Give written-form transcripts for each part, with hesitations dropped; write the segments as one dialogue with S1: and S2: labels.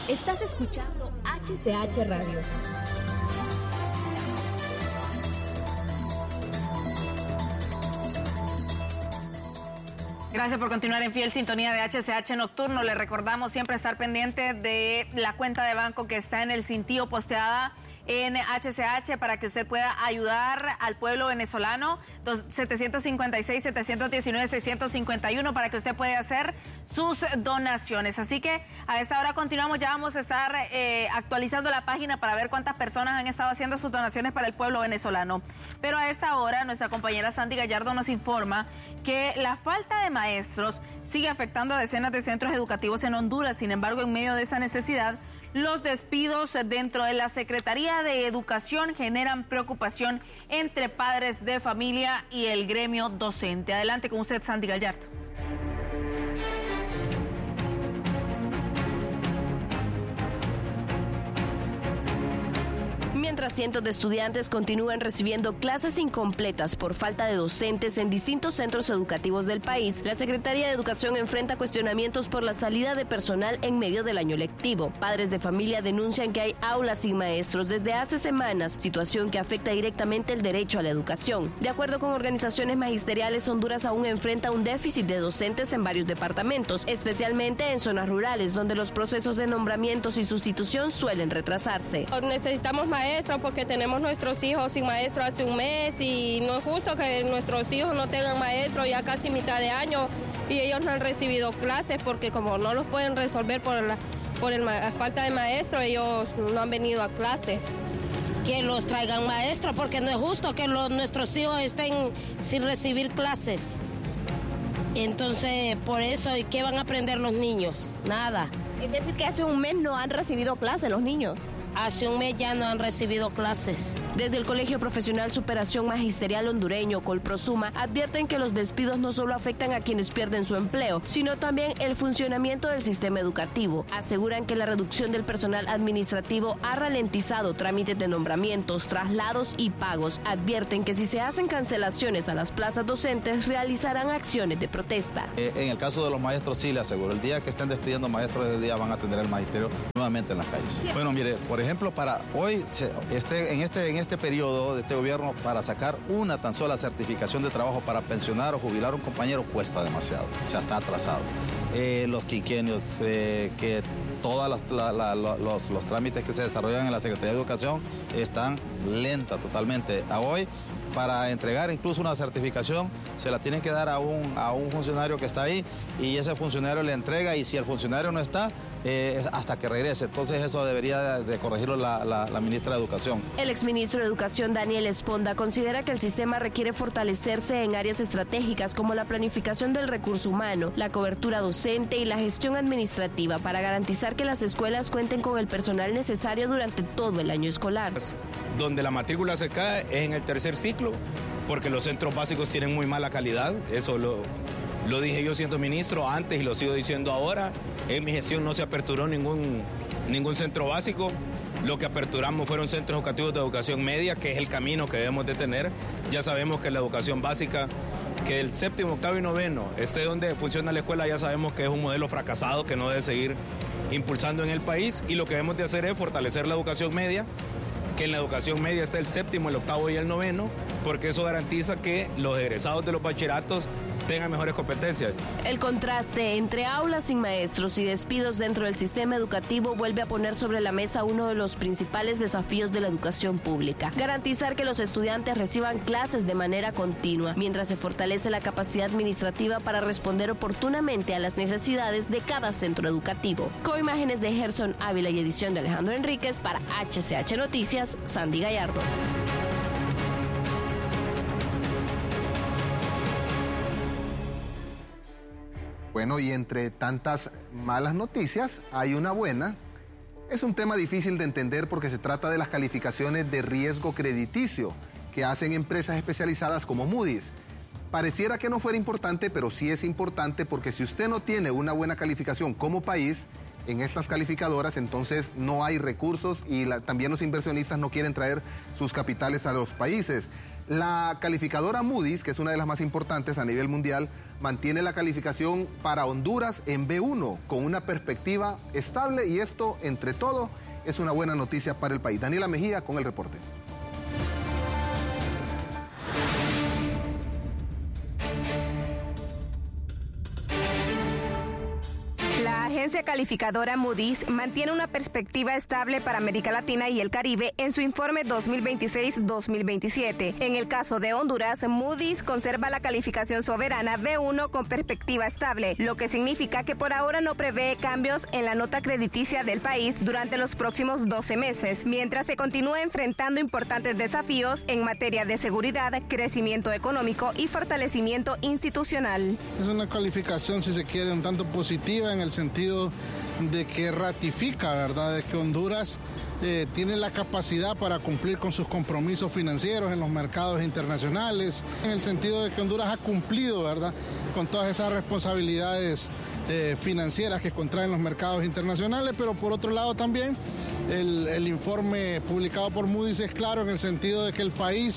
S1: Estás escuchando HCH Radio.
S2: Gracias por continuar en fiel sintonía de HCH Nocturno. Le recordamos siempre estar pendiente de la cuenta de banco que está en el cintillo posteada en HCH para que usted pueda ayudar al pueblo venezolano. 756-719-651 para que usted pueda hacer sus donaciones. Así que a esta hora continuamos, ya vamos a estar actualizando la página para ver cuántas personas han estado haciendo sus donaciones para el pueblo venezolano. Pero a esta hora nuestra compañera Sandy Gallardo nos informa que la falta de maestros sigue afectando a decenas de centros educativos en Honduras. Sin embargo, en medio de esa necesidad, los despidos dentro de la Secretaría de Educación generan preocupación entre padres de familia y el gremio docente. Adelante con usted, Sandy Gallardo.
S3: Mientras cientos de estudiantes continúan recibiendo clases incompletas por falta de docentes en distintos centros educativos del país, la Secretaría de Educación enfrenta cuestionamientos por la salida de personal en medio del año lectivo. Padres de familia denuncian que hay aulas sin maestros desde hace semanas, situación que afecta directamente el derecho a la educación. De acuerdo con organizaciones magisteriales, Honduras aún enfrenta un déficit de docentes en varios departamentos, especialmente en zonas rurales, donde los procesos de nombramientos y sustitución suelen retrasarse.
S4: Necesitamos maestros porque tenemos nuestros hijos sin maestro hace un mes y no es justo que nuestros hijos no tengan maestro ya casi mitad de año y ellos no han recibido clases porque como no los pueden resolver por la falta de maestro, ellos no han venido a clase.
S5: Que los traigan maestros porque no es justo que nuestros hijos estén sin recibir clases. Entonces, por eso, ¿y qué van a aprender los niños? Nada.
S3: Es decir, que hace un mes no han recibido clases los niños.
S5: Hace un mes ya no han recibido clases.
S3: Desde el Colegio Profesional Superación Magisterial Hondureño, Colprosuma, advierten que los despidos no solo afectan a quienes pierden su empleo, sino también el funcionamiento del sistema educativo. Aseguran que la reducción del personal administrativo ha ralentizado trámites de nombramientos, traslados y pagos. Advierten que si se hacen cancelaciones a las plazas docentes, realizarán acciones de protesta.
S6: En el caso de los maestros, sí le aseguro, el día que estén despidiendo maestros, ese día van a tener el magisterio nuevamente en las calles. Sí. Bueno, mire, por ejemplo, para hoy, en este periodo de este gobierno, para sacar una tan sola certificación de trabajo para pensionar o jubilar a un compañero cuesta demasiado, o sea, está atrasado. Los quinquenios, que todos los trámites que se desarrollan en la Secretaría de Educación están lentas totalmente. A hoy, para entregar incluso una certificación, se la tienen que dar a un funcionario que está ahí y ese funcionario le entrega y si el funcionario no está, hasta que regrese. Entonces eso debería de corregirlo la ministra de Educación.
S3: El exministro de Educación, Daniel Esponda, considera que el sistema requiere fortalecerse en áreas estratégicas como la planificación del recurso humano, la cobertura docente y la gestión administrativa para garantizar que las escuelas cuenten con el personal necesario durante todo el año escolar.
S7: Donde la matrícula se cae es en el tercer ciclo, porque los centros básicos tienen muy mala calidad. Eso lo dije yo siendo ministro antes y lo sigo diciendo ahora. En mi gestión no se aperturó ningún centro básico. Lo que aperturamos fueron centros educativos de educación media, que es el camino que debemos de tener. Ya sabemos que la educación básica, que el séptimo, octavo y noveno esté donde funciona la escuela, ya sabemos que es un modelo fracasado que no debe seguir impulsando en el país, y lo que debemos de hacer es fortalecer la educación media, que en la educación media esté el séptimo, el octavo y el noveno, porque eso garantiza que los egresados de los bachilleratos tengan mejores competencias.
S3: El contraste entre aulas sin maestros y despidos dentro del sistema educativo vuelve a poner sobre la mesa uno de los principales desafíos de la educación pública: garantizar que los estudiantes reciban clases de manera continua, mientras se fortalece la capacidad administrativa para responder oportunamente a las necesidades de cada centro educativo. Con imágenes de Gerson Ávila y edición de Alejandro Enríquez, para HCH Noticias, Sandy Gallardo.
S8: Bueno, y entre tantas malas noticias hay una buena. Es un tema difícil de entender porque se trata de las calificaciones de riesgo crediticio que hacen empresas especializadas como Moody's. Pareciera que no fuera importante, pero sí es importante porque si usted no tiene una buena calificación como país, en estas calificadoras, entonces no hay recursos y también los inversionistas no quieren traer sus capitales a los países. La calificadora Moody's, que es una de las más importantes a nivel mundial, mantiene la calificación para Honduras en B1 con una perspectiva estable y esto, entre todo, es una buena noticia para el país. Daniela Mejía con el reporte.
S9: La agencia calificadora Moody's mantiene una perspectiva estable para América Latina y el Caribe en su informe 2026-2027. En el caso de Honduras, Moody's conserva la calificación soberana B1 con perspectiva estable, lo que significa que por ahora no prevé cambios en la nota crediticia del país durante los próximos 12 meses, mientras se continúa enfrentando importantes desafíos en materia de seguridad, crecimiento económico y fortalecimiento institucional.
S10: Es una calificación, si se quiere, un tanto positiva en el sentido de que ratifica, ¿verdad?, de que Honduras tiene la capacidad para cumplir con sus compromisos financieros en los mercados internacionales, en el sentido de que Honduras ha cumplido, ¿verdad?, con todas esas responsabilidades financieras que contraen los mercados internacionales, pero por otro lado también el informe publicado por Moody's es claro en el sentido de que el país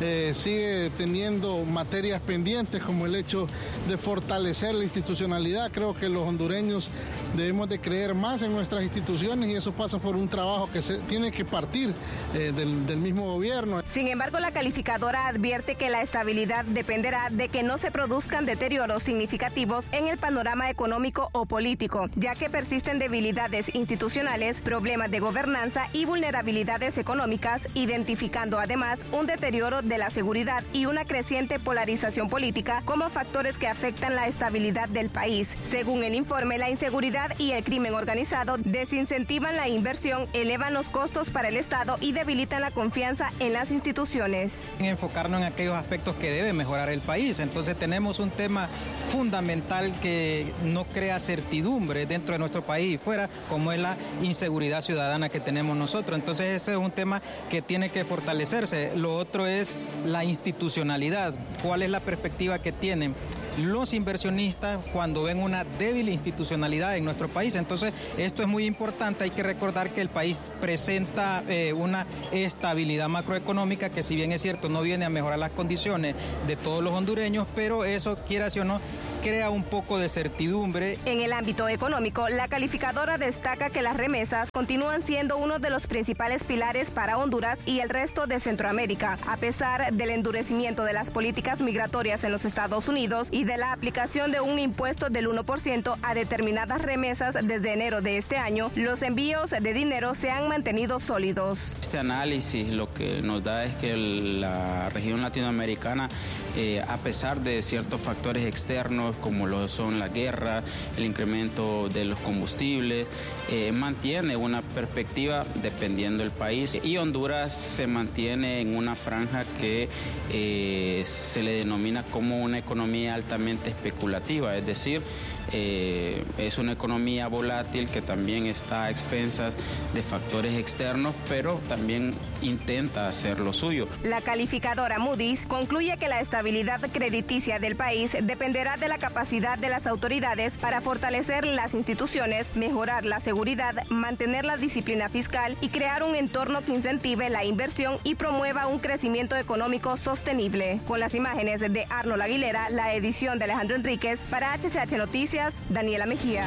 S10: sigue teniendo materias pendientes como el hecho de fortalecer la institucionalidad. Creo que los hondureños debemos de creer más en nuestras instituciones y eso pasa por un trabajo que se tiene que partir del mismo gobierno.
S9: Sin embargo, la calificadora advierte que la estabilidad dependerá de que no se produzcan deterioros significativos en el panorama económico o político, ya que persisten debilidades institucionales, problemas de gobernanza y vulnerabilidades económicas, identificando además un deterioro de la seguridad y una creciente polarización política como factores que afectan la estabilidad del país. Según el informe, la inseguridad y el crimen organizado desincentivan la inversión, elevan los costos para el Estado y debilitan la confianza en las instituciones.
S11: Enfocarnos en aquellos aspectos que debe mejorar el país. Entonces tenemos un tema fundamental que no crea certidumbre dentro de nuestro país y fuera, como es la inseguridad ciudadana que tenemos nosotros. Entonces ese es un tema que tiene que fortalecerse. Lo otro es la institucionalidad. ¿Cuál es la perspectiva que tienen los inversionistas cuando ven una débil institucionalidad en nuestro país? Entonces esto es muy importante. Hay que recordar que el país presenta una estabilidad macroeconómica que, si bien es cierto, no viene a mejorar las condiciones de todos los hondureños, pero eso, quieras o no, crea un poco de certidumbre.
S9: En el ámbito económico, la calificadora destaca que las remesas continúan siendo uno de los principales pilares para Honduras y el resto de Centroamérica, a pesar del endurecimiento de las políticas migratorias en los Estados Unidos y de la aplicación de un impuesto del 1% a determinadas remesas desde enero de este año. Los envíos de dinero se han mantenido sólidos.
S12: Este análisis lo que nos da es que la región latinoamericana, a pesar de ciertos factores externos como lo son la guerra, el incremento de los combustibles, mantiene una perspectiva dependiendo del país, y Honduras se mantiene en una franja que se le denomina como una economía altamente especulativa, es decir, es una economía volátil que también está a expensas de factores externos, pero también intenta hacer lo suyo.
S9: La calificadora Moody's concluye que la estabilidad crediticia del país dependerá de la capacidad de las autoridades para fortalecer las instituciones, mejorar la seguridad, mantener la disciplina fiscal y crear un entorno que incentive la inversión y promueva un crecimiento económico sostenible. Con las imágenes de Arnold Aguilera, la edición de Alejandro Enríquez, para HCH Noticias, Daniela Mejía.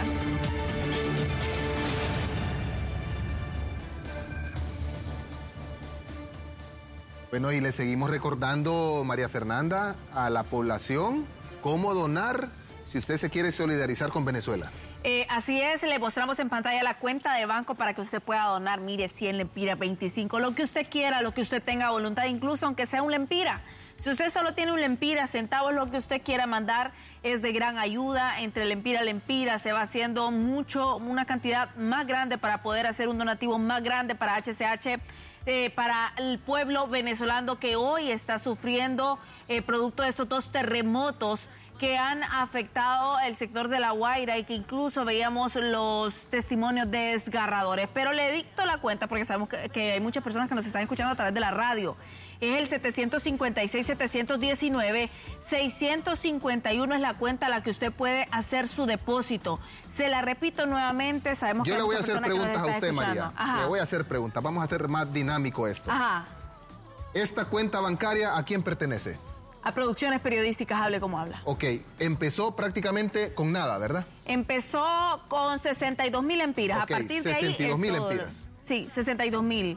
S8: Bueno, y le seguimos recordando, María Fernanda, a la población cómo donar si usted se quiere solidarizar con Venezuela.
S2: Así es, le mostramos en pantalla la cuenta de banco para que usted pueda donar, mire, 100 lempiras, 25, lo que usted quiera, lo que usted tenga voluntad, incluso aunque sea un lempira. Si usted solo tiene un lempira, centavos, lo que usted quiera mandar es de gran ayuda. Entre lempira a lempira se va haciendo una cantidad más grande para poder hacer un donativo más grande para HCH, para el pueblo venezolano que hoy está sufriendo producto de estos dos terremotos que han afectado el sector de La Guaira y que incluso veíamos los testimonios desgarradores. Pero le dicto la cuenta porque sabemos que hay muchas personas que nos están escuchando a través de la radio. Es el 756-719, 651 es la cuenta a la que usted puede hacer su depósito. Se la repito nuevamente, sabemos
S8: yo
S2: que
S8: le voy a hacer preguntas a usted, María.
S2: Ajá.
S8: Le voy a hacer preguntas, vamos a hacer más dinámico esto.
S2: Ajá.
S8: ¿Esta cuenta bancaria a quién pertenece?
S2: A Producciones Periodísticas, hable como habla.
S8: Ok, empezó prácticamente con nada, ¿verdad?
S2: Empezó con 62,000 empiras.
S8: Okay,
S2: a partir de ahí...
S8: 62,000 empiras.
S2: Sí, 62,000.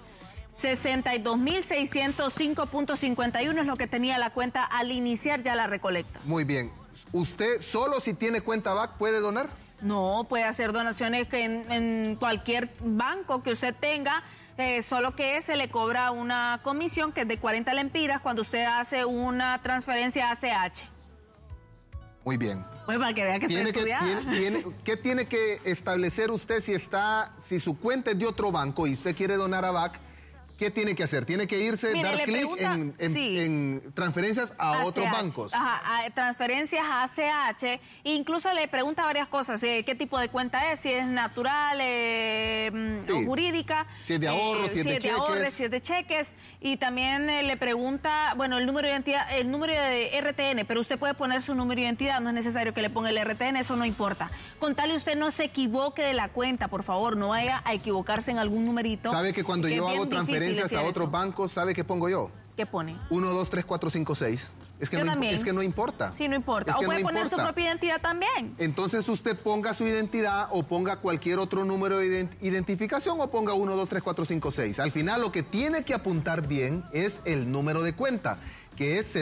S2: 62,605.51 es lo que tenía la cuenta al iniciar ya la recolecta.
S8: Muy bien. ¿Usted solo si tiene cuenta BAC puede donar?
S2: No, puede hacer donaciones en cualquier banco que usted tenga, solo que se le cobra una comisión que es de 40 lempiras cuando usted hace una transferencia a ACH.
S8: Muy bien.
S2: Pues para que vea que está estudiada.
S8: ¿Qué tiene que establecer usted si su cuenta es de otro banco y usted quiere donar a BAC? ¿Qué tiene que hacer? Tiene que irse, dar clic en transferencias a otros bancos.
S2: Ajá, transferencias a ACH. Incluso le pregunta varias cosas. ¿Qué tipo de cuenta es? Si es natural o jurídica.
S8: Si es de ahorro, si es de cheques.
S2: Si es de cheques. Y también le pregunta, bueno, el número de identidad, el número de RTN. Pero usted puede poner su número de identidad. No es necesario que le ponga el RTN, eso no importa. Con tal y usted no se equivoque de la cuenta, por favor. No vaya a equivocarse en algún numerito.
S8: ¿Sabe que cuando yo hago transferencias a otros bancos, ¿sabe qué pongo yo?
S2: ¿Qué pone?
S8: 1, 2, 3, 4, 5, 6. Es que no importa.
S2: Sí, no importa. O puede poner su propia identidad también.
S8: Entonces usted ponga su identidad o ponga cualquier otro número de identificación o ponga 1, 2, 3, 4, 5, 6. Al final lo que tiene que apuntar bien es el número de cuenta, que es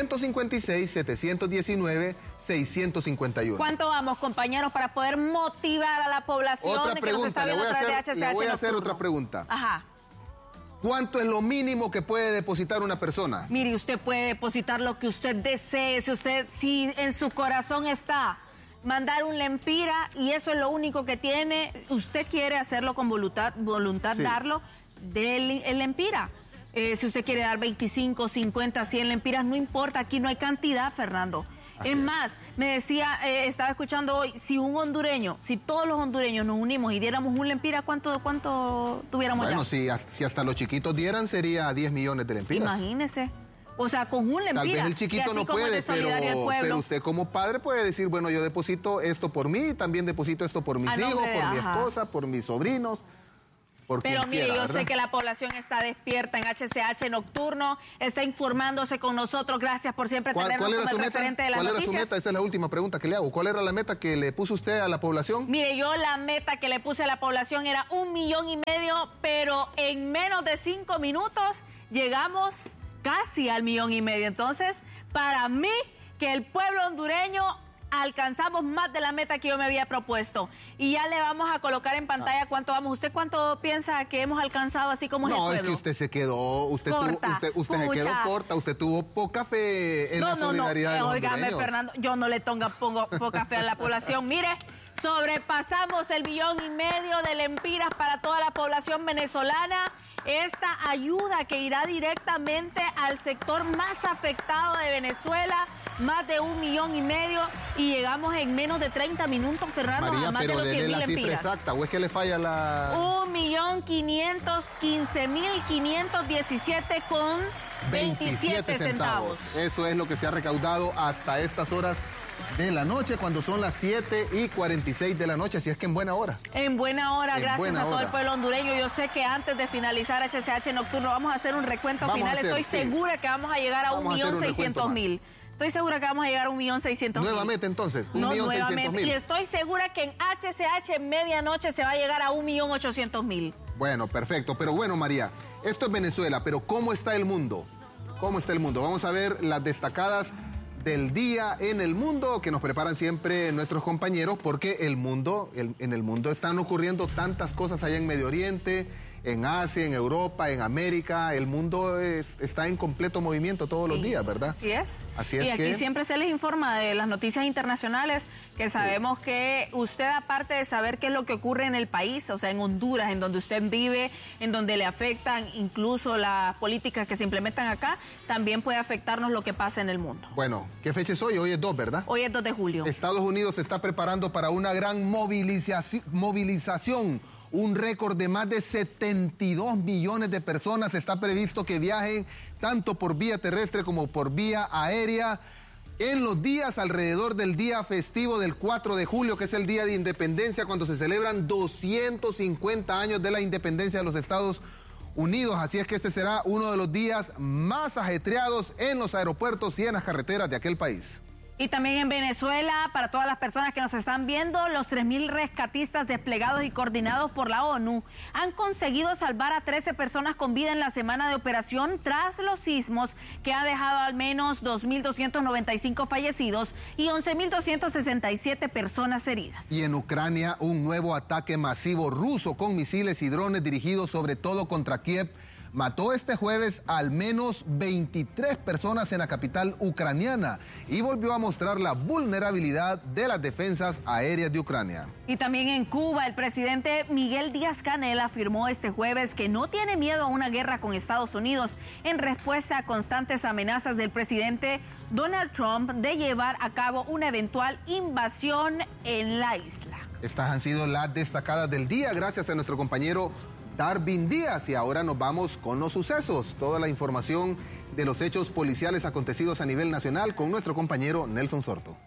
S8: 756-719-651.
S2: ¿Cuánto vamos, compañeros, para poder motivar a la población que nos está viendo a través de HCH?
S8: Le voy a hacer otra pregunta.
S2: Ajá.
S8: ¿Cuánto es lo mínimo que puede depositar una persona?
S2: Mire, usted puede depositar lo que usted desee. Si en su corazón está mandar un lempira y eso es lo único que tiene, usted quiere hacerlo con voluntad sí. Darlo, del lempira. Si usted quiere dar 25, 50, 100 lempiras, no importa, aquí no hay cantidad, Fernando. Es más, me decía, estaba escuchando hoy, si todos los hondureños nos unimos y diéramos un lempira, ¿cuánto tuviéramos ya?
S8: Bueno, si hasta los chiquitos dieran, sería 10 millones de lempiras.
S2: Imagínese. O sea, con un lempira.
S8: Tal vez el chiquito no puede, pero usted como padre puede decir, bueno, yo deposito esto por mí, también deposito esto por mis hijos, por mi esposa, por mis sobrinos.
S2: Pero mire, yo sé que la población está despierta en HCH Nocturno, está informándose con nosotros. Gracias por siempre tenernos como el referente de las noticias. ¿Cuál era su meta?
S8: Esa es la última pregunta que le hago. ¿Cuál era la meta que le puso usted a la población?
S2: Mire, yo la meta que le puse a la población era 1,5 millones, pero en menos de 5 minutos llegamos casi al 1,5 millones. Entonces, para mí, que el pueblo hondureño alcanzamos más de la meta que yo me había propuesto. Y ya le vamos a colocar en pantalla cuánto vamos. ¿Usted cuánto piensa que hemos alcanzado así como es el pueblo?
S8: No, es que usted se quedó, usted se quedó corta, usted tuvo poca fe en la solidaridad de los hondureños.
S2: Fernando, yo no le pongo poca fe a la población. Mire, sobrepasamos el 1,5 millones de lempiras para toda la población venezolana. Esta ayuda que irá directamente al sector más afectado de Venezuela, más de 1,5 millones, y llegamos en menos de 30 minutos, Fernando,
S8: María,
S2: a más de los 100,000 lempiras.
S8: Exacta, ¿o es que le falla la...?
S2: 1,515,517 con 27 centavos.
S8: Eso es lo que se ha recaudado hasta estas horas de la noche, cuando son las 7:46 de la noche, así es que en buena hora.
S2: En buena hora, gracias a todo el pueblo hondureño. Yo sé que antes de finalizar HCH Nocturno vamos a hacer un recuento final. Estoy segura que vamos a llegar a 1,600,000. Estoy segura que vamos a llegar a 1,600,000.
S8: Nuevamente entonces, 1,600,000.
S2: Y estoy segura que en HCH medianoche se va a llegar a 1,800,000.
S8: Bueno, perfecto. Pero bueno, María, esto es Venezuela, pero ¿cómo está el mundo? ¿Cómo está el mundo? Vamos a ver las destacadas del día en el mundo que nos preparan siempre nuestros compañeros, porque en el mundo están ocurriendo tantas cosas allá en Medio Oriente, en Asia, en Europa, en América. El mundo está en completo movimiento todos los días, ¿verdad?
S2: Así es.
S8: Así es.
S2: Y aquí siempre se les informa de las noticias internacionales, que sabemos que usted, aparte de saber qué es lo que ocurre en el país, o sea, en Honduras, en donde usted vive, en donde le afectan incluso las políticas que se implementan acá, también puede afectarnos lo que pasa en el mundo.
S8: Bueno, ¿qué fecha es hoy? Hoy es 2, ¿verdad?
S2: Hoy es 2 de julio.
S8: Estados Unidos se está preparando para una gran movilización. Un récord de más de 72 millones de personas está previsto que viajen tanto por vía terrestre como por vía aérea en los días alrededor del día festivo del 4 de julio, que es el Día de Independencia, cuando se celebran 250 años de la independencia de los Estados Unidos. Así es que este será uno de los días más ajetreados en los aeropuertos y en las carreteras de aquel país.
S2: Y también en Venezuela, para todas las personas que nos están viendo, los 3.000 rescatistas desplegados y coordinados por la ONU han conseguido salvar a 13 personas con vida en la semana de operación tras los sismos que han dejado al menos 2.295 fallecidos y 11.267 personas heridas.
S8: Y en Ucrania, un nuevo ataque masivo ruso con misiles y drones dirigidos sobre todo contra Kiev mató este jueves al menos 23 personas en la capital ucraniana y volvió a mostrar la vulnerabilidad de las defensas aéreas de Ucrania.
S2: Y también en Cuba, el presidente Miguel Díaz-Canel afirmó este jueves que no tiene miedo a una guerra con Estados Unidos en respuesta a constantes amenazas del presidente Donald Trump de llevar a cabo una eventual invasión en la isla.
S8: Estas han sido las destacadas del día, gracias a nuestro compañero Darwin Díaz. Y ahora nos vamos con los sucesos, toda la información de los hechos policiales acontecidos a nivel nacional con nuestro compañero Nelson Sorto.